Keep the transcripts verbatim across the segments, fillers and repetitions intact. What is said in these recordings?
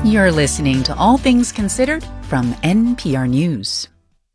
You're listening to All Things Considered from N P R News.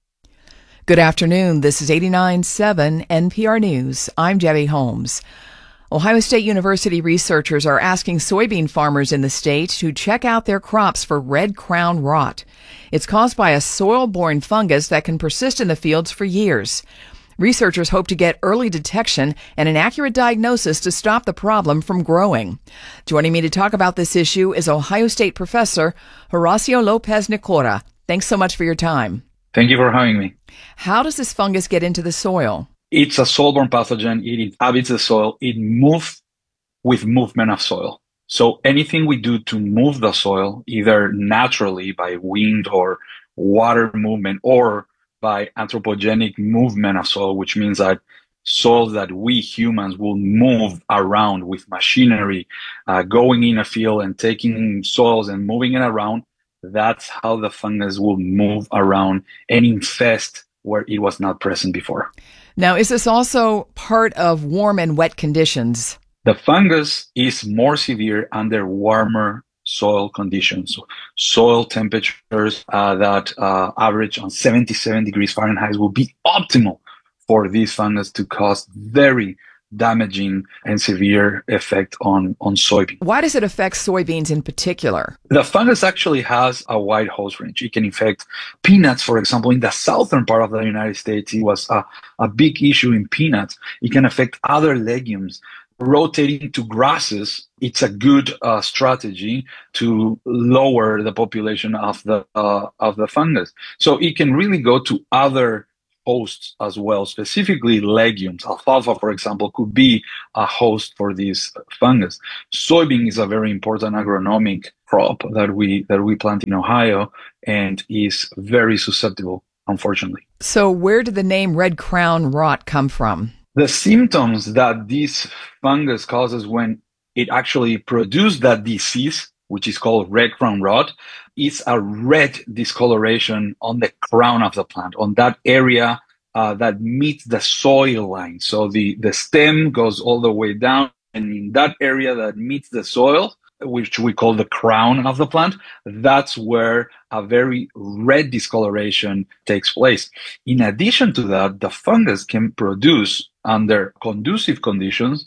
Good afternoon. This is eighty-nine point seven N P R News. I'm Debbie Holmes. Ohio State University researchers are asking soybean farmers in the state to check out their crops for red crown rot. It's caused by a soil-borne fungus that can persist in the fields for years. Researchers hope to get early detection and an accurate diagnosis to stop the problem from growing. Joining me to talk about this issue is Ohio State professor Horacio Lopez Nicora. Thanks so much for your time. Thank you for having me. How does this fungus get into the soil? It's a soil-borne pathogen. It inhabits the soil. It moves with movement of soil. So anything we do to move the soil, either naturally by wind or water movement or by anthropogenic movement of soil, which means that soils that we humans will move around with machinery, uh, going in a field and taking soils and moving it around, that's how the fungus will move around and infest where it was not present before. Now, is this also part of warm and wet conditions? The fungus is more severe under warmer soil conditions. So soil temperatures uh, that uh, average on seventy-seven degrees Fahrenheit will be optimal for this fungus to cause very damaging and severe effect on, on soybeans. Why does it affect soybeans in particular? The fungus actually has a wide host range. It can infect peanuts, for example. In the southern part of the United States, it was a, a big issue in peanuts. It can affect other legumes. Rotating to grasses, it's a good uh, strategy to lower the population of the uh, of the fungus. So it can really go to other hosts as well, specifically legumes. Alfalfa, for example, could be a host for this fungus. Soybean is a very important agronomic crop that we that we plant in Ohio and is very susceptible, unfortunately. So where did the name red crown rot come from? The symptoms that this fungus causes when it actually produces that disease, which is called red crown rot, is a red discoloration on the crown of the plant, on that area uh, that meets the soil line. So the, the stem goes all the way down, and in that area that meets the soil, which we call the crown of the plant, that's where a very red discoloration takes place. In addition to that, the fungus can produce, under conducive conditions,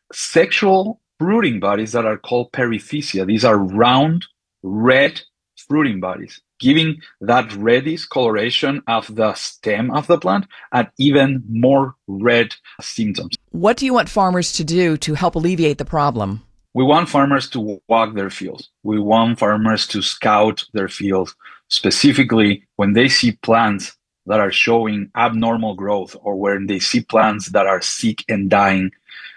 sexual fruiting bodies that are called perithecia. These are round, red fruiting bodies, giving that reddish coloration of the stem of the plant and even more red symptoms. What do you want farmers to do to help alleviate the problem? We want farmers to walk their fields. We want farmers to scout their fields, specifically when they see plants that are showing abnormal growth or when they see plants that are sick and dying,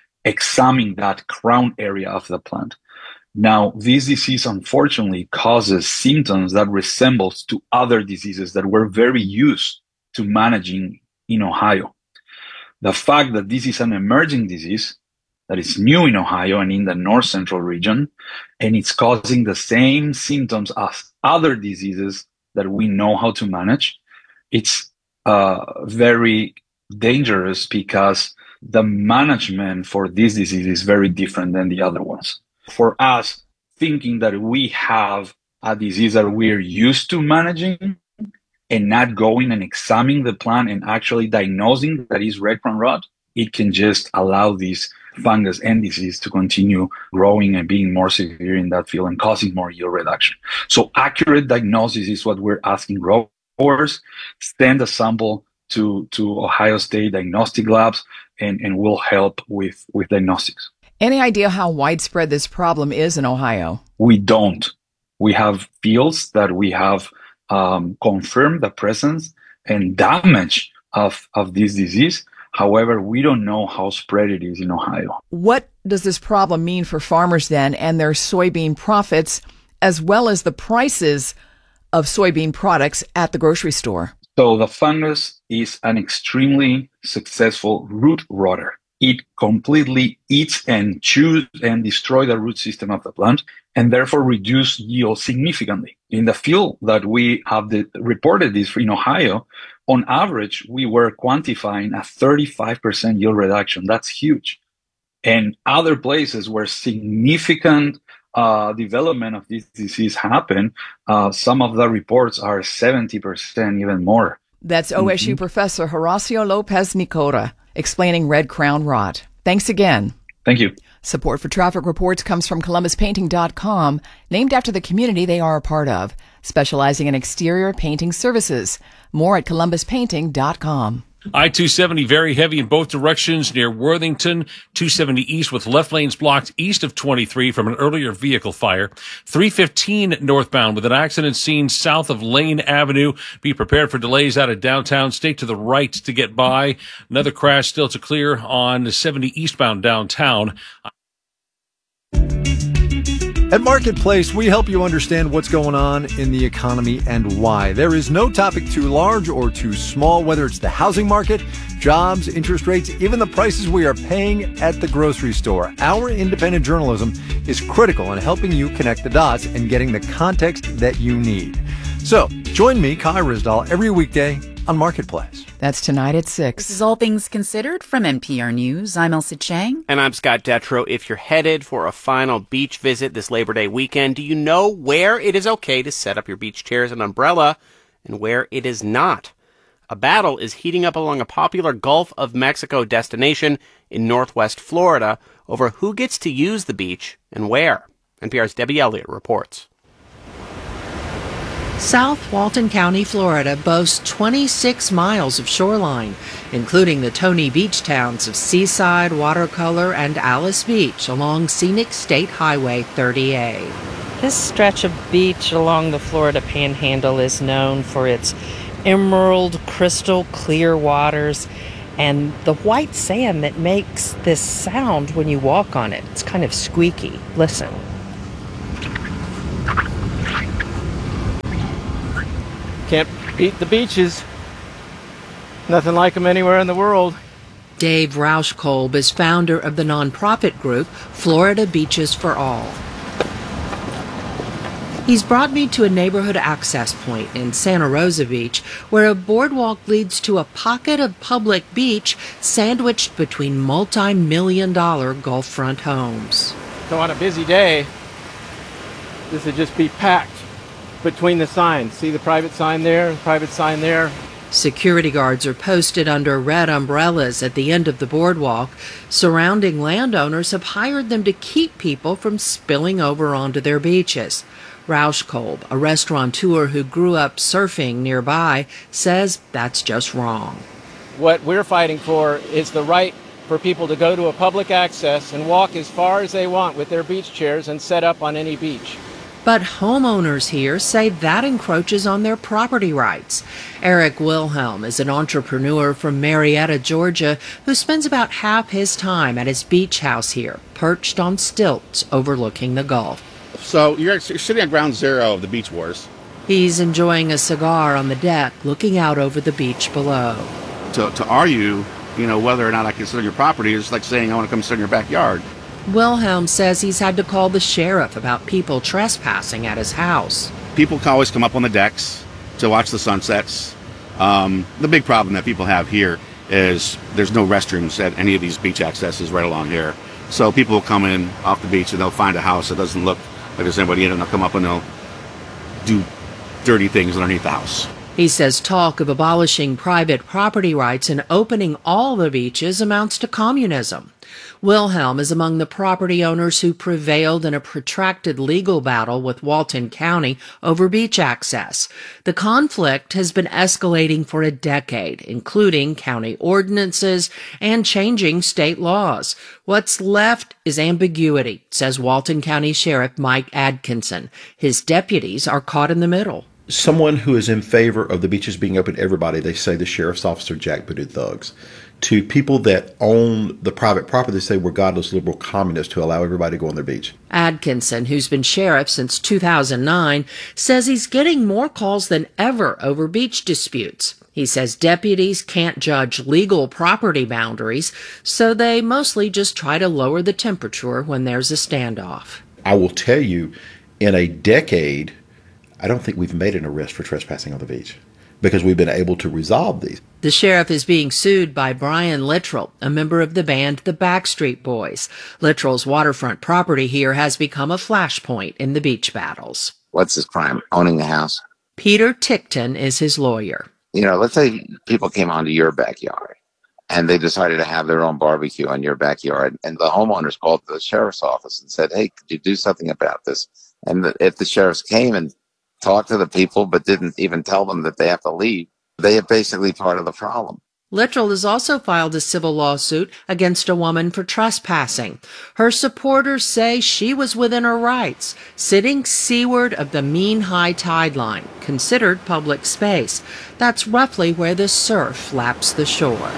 examine that crown area of the plant. Now, this disease unfortunately causes symptoms that resembles to other diseases that we're very used to managing in Ohio. The fact that this is an emerging disease that is new in Ohio and in the north central region, and it's causing the same symptoms as other diseases that we know how to manage, it's uh, very dangerous because the management for this disease is very different than the other ones. For us, thinking that we have a disease that we're used to managing and not going and examining the plant and actually diagnosing that is red crown rot, it can just allow this fungus and disease to continue growing and being more severe in that field and causing more yield reduction. So accurate diagnosis is what we're asking growers. Send a sample to, to Ohio State diagnostic labs and, and we'll help with, with diagnostics. Any idea how widespread this problem is in Ohio? We don't. We have fields that we have um, confirmed the presence and damage of, of this disease. However, we don't know how spread it is in Ohio. What does this problem mean for farmers then and their soybean profits, as well as the prices of soybean products at the grocery store? So the fungus is an extremely successful root rotter. It completely eats and chews and destroys the root system of the plant and therefore reduce yield significantly. In the field that we have the, reported this in Ohio, on average, we were quantifying a thirty-five percent yield reduction. That's huge. And other places where significant uh, development of this disease happen, uh, some of the reports are seventy percent, even more. That's O S U mm-hmm. Professor Horacio Lopez Nicota explaining red crown rot. Thanks again. Thank you. Support for Traffic Reports comes from Columbus Painting dot com, named after the community they are a part of, specializing in exterior painting services. More at Columbus Painting dot com. I two seventy very heavy in both directions near Worthington. two seventy east with left lanes blocked east of twenty-three from an earlier vehicle fire. three fifteen northbound with an accident seen south of Lane Avenue. Be prepared for delays out of downtown. Stay to the right to get by. Another crash still to clear on seventy eastbound downtown. At Marketplace, we help you understand what's going on in the economy and why. There is no topic too large or too small, whether it's the housing market, jobs, interest rates, even the prices we are paying at the grocery store. Our independent journalism is critical in helping you connect the dots and getting the context that you need. So, join me, Kai Ryssdal, every weekday on Marketplace. That's tonight at six. This is All Things Considered from N P R News. I'm Elsa Chang. And I'm Scott Detrow. If you're headed for a final beach visit this Labor Day weekend, do you know where it is okay to set up your beach chairs and umbrella and where it is not? A battle is heating up along a popular Gulf of Mexico destination in northwest Florida over who gets to use the beach and where. N P R's Debbie Elliott reports. South Walton County, Florida boasts twenty-six miles of shoreline, including the Tony beach towns of Seaside, Watercolor, and Alice Beach along scenic State Highway thirty A. This stretch of beach along the Florida Panhandle is known for its emerald, crystal clear waters and the white sand that makes this sound when you walk on it. It's kind of squeaky. Listen. Can't beat the beaches. Nothing like them anywhere in the world. Dave Rauschkolb is founder of the nonprofit group Florida Beaches for All. He's brought me to a neighborhood access point in Santa Rosa Beach where a boardwalk leads to a pocket of public beach sandwiched between multi-million dollar Gulfront homes. So on a busy day, this would just be packed between the signs. See the private sign there, the private sign there. Security guards are posted under red umbrellas at the end of the boardwalk. Surrounding landowners have hired them to keep people from spilling over onto their beaches. Rauschkolb, a restaurateur who grew up surfing nearby, says that's just wrong. What we're fighting for is the right for people to go to a public access and walk as far as they want with their beach chairs and set up on any beach. But homeowners here say that encroaches on their property rights. Eric Wilhelm is an entrepreneur from Marietta, Georgia, who spends about half his time at his beach house here, perched on stilts overlooking the Gulf. So you're, you're sitting at ground zero of the beach wars. He's enjoying a cigar on the deck, looking out over the beach below. To, to argue, you know, whether or not I can sit on your property is like saying I want to come sit in your backyard. Wilhelm says he's had to call the sheriff about people trespassing at his house. People can always come up on the decks to watch the sunsets. Um, the big problem that people have here is there's no restrooms at any of these beach accesses right along here. So people will come in off the beach and they'll find a house that doesn't look like there's anybody in it, and they'll come up and they'll do dirty things underneath the house. He says talk of abolishing private property rights and opening all the beaches amounts to communism. Wilhelm is among the property owners who prevailed in a protracted legal battle with Walton County over beach access. The conflict has been escalating for a decade, including county ordinances and changing state laws. What's left is ambiguity, says Walton County Sheriff Mike Adkinson. His deputies are caught in the middle. Someone who is in favor of the beaches being open to everybody, they say the sheriff's officer jackbooted thugs. To people that own the private property, they say we're godless liberal communists to allow everybody to go on their beach. Adkinson, who's been sheriff since two thousand nine, says he's getting more calls than ever over beach disputes. He says deputies can't judge legal property boundaries, so they mostly just try to lower the temperature when there's a standoff. I will tell you, in a decade, I don't think we've made an arrest for trespassing on the beach. because we've been able to resolve these. The sheriff is being sued by Brian Littrell, a member of the band The Backstreet Boys. Littrell's waterfront property here has become a flashpoint in the beach battles. What's his crime? Owning the house? Peter Tickton is his lawyer. You know, let's say people came onto your backyard and they decided to have their own barbecue on your backyard, and the homeowners called the sheriff's office and said, hey, could you do something about this? And the, if the sheriffs came and talked to the people but didn't even tell them that they have to leave, they are basically part of the problem. Littrell has also filed a civil lawsuit against a woman for trespassing. Her supporters say she was within her rights, sitting seaward of the mean high tide line, considered public space. That's roughly where the surf laps the shore.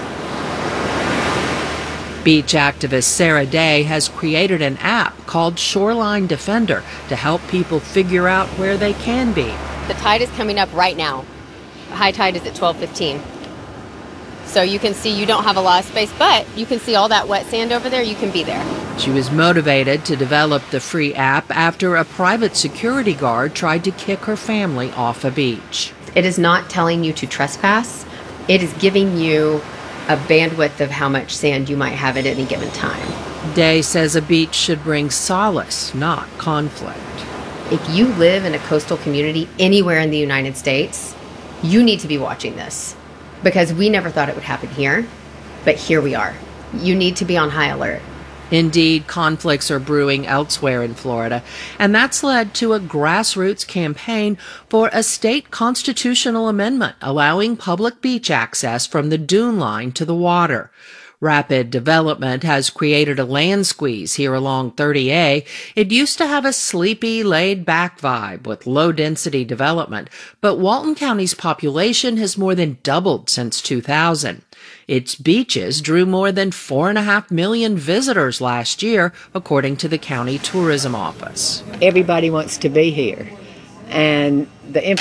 Beach activist Sarah Day has created an app called Shoreline Defender to help people figure out where they can be. The tide is coming up right now. High tide is at twelve fifteen. So you can see you don't have a lot of space, but you can see all that wet sand over there. You can be there. She was motivated to develop the free app after a private security guard tried to kick her family off a beach. It is not telling you to trespass. It is giving you a bandwidth of how much sand you might have at any given time. Day says a beach should bring solace, not conflict. If you live in a coastal community anywhere in the United States, you need to be watching this, because we never thought it would happen here, but here we are. You need to be on high alert. Indeed, conflicts are brewing elsewhere in Florida, and that's led to a grassroots campaign for a state constitutional amendment allowing public beach access from the dune line to the water. Rapid development has created a land squeeze here along thirty A. It used to have a sleepy, laid-back vibe with low-density development, but Walton County's population has more than doubled since two thousand. Its beaches drew more than four and a half million visitors last year, according to the county tourism office. Everybody wants to be here, and the